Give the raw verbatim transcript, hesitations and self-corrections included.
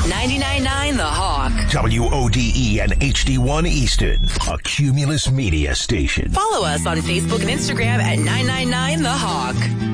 ninety-nine point nine The Hawk. W O D E and H D one Easton, a Cumulus Media station. Follow us on Facebook and Instagram at nine nine nine The Hawk.